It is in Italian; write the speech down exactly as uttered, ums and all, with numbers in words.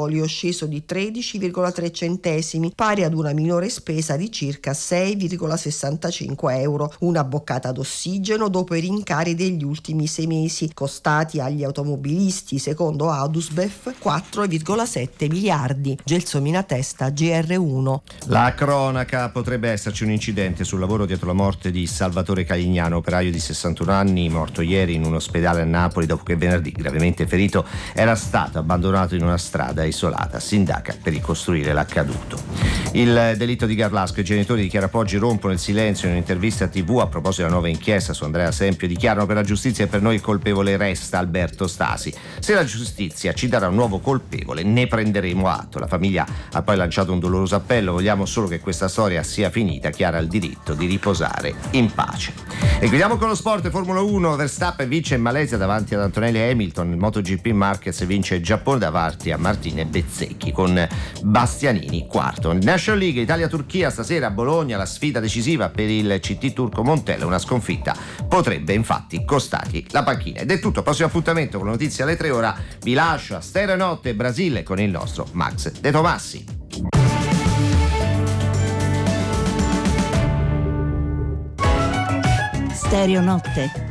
gasolio, sceso di tredici virgola tre centesimi, pari ad una minore spesa di circa sei virgola sessantacinque euro. Una boccata d'ossigeno dopo i rincari degli ultimi sei mesi, costati agli automobilisti, secondo Adusbef, quattro virgola sette miliardi. Gelsomina Testa, G R uno. La cronaca: potrebbe esserci un incidente sul lavoro dietro la morte di Salvatore Calignano, operaio di sessantuno anni, morto ieri in un ospedale a Napoli dopo che venerdì, gravemente ferito, era stato abbandonato in una strada isolata. Si indaga per ricostruire l'accaduto. Il delitto di Garlasco: i genitori di Chiara Poggi rompono il silenzio in un'intervista tivù a proposito della nuova inchiesta su Andrea Sempio. Dichiarano: per la giustizia e per noi il colpevole resta Alberto Stasi. Se la giustizia ci darà un nuovo colpevole ne prenderemo atto. La famiglia ha poi lanciato un doloroso appello: vogliamo solo che questa storia sia finita. Chiara ha il diritto di riposare in pace. E chiudiamo con lo sport. Formula uno: Verstappen vince in Malesia davanti ad Antonelli e Hamilton. Il MotoGP Marquez vince il Giappone davanti a Martine Bezzecchi, con Bastianini quarto. National League Italia-Turchia stasera a Bologna, la sfida decisiva per il C T turco Montella. Una sconfitta potrebbe infatti costargli la panchina. Ed è tutto. Prossimo appuntamento con le notizie alle tre. Ora vi lascio a Stereo Notte Brasile con il nostro Max De Tomassi. Stereo Notte